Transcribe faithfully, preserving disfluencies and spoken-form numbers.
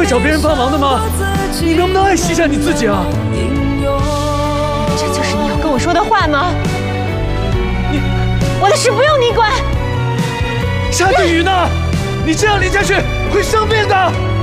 找别人帮忙的吗？你能不能爱惜一下你自己啊？ 这就是你要跟我说的话吗？ 你， 我的事不用你管。 夏定宇呢？你这样淋下去会生病的。